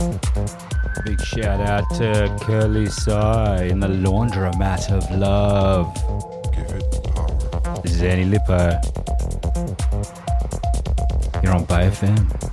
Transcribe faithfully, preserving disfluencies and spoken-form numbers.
Big shout out to Curly Sai in the laundromat of love. Give it power. This is Annie Lippo. You're on Bay F M.